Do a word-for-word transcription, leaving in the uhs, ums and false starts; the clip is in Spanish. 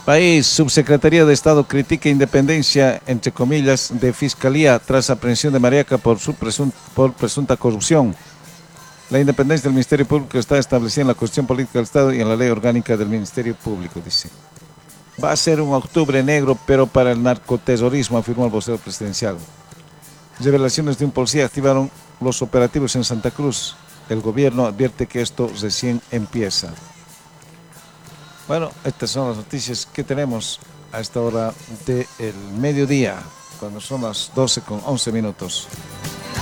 País, Subsecretaría de Estado critica independencia, entre comillas, de Fiscalía tras aprehensión de Mariaca por, su presun por presunta corrupción. La independencia del Ministerio Público está establecida en la Constitución Política del Estado y en la Ley Orgánica del Ministerio Público, dice. Va a ser un octubre negro, pero para el narcoterrorismo, afirmó el vocero presidencial. Revelaciones de un policía activaron los operativos en Santa Cruz. El gobierno advierte que esto recién empieza. Bueno, estas son las noticias que tenemos a esta hora del mediodía, cuando son las doce con once minutos.